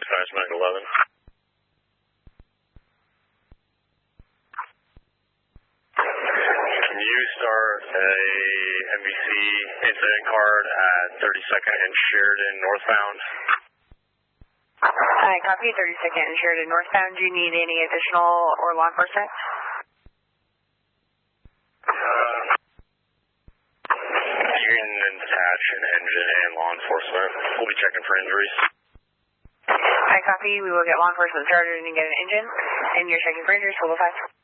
dispatch 911. Can you start a NBC incident card at 32nd and Sheridan northbound? Hi, copy 32nd and Sheridan northbound. Do you need any additional or law enforcement? You can attach an engine and law enforcement. We'll be checking for injuries. Hi, copy. We will get law enforcement started and get an engine. And you're checking for injuries, 405.